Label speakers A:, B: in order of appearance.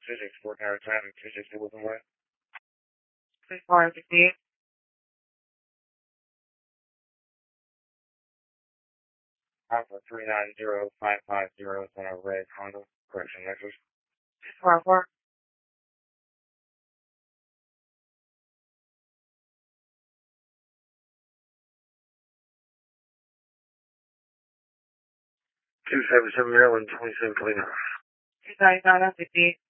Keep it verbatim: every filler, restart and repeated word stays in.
A: Physics, four hour traffic, two sixty Wilson Way.
B: six four sixty-eight.
A: Alpha three nine zero five five zero is on a red Honda. Correction, Lexus.
B: six four four.
A: two seventy-seven Maryland, twenty-seven Kalina.
B: two seventy-seven, sixty-eight.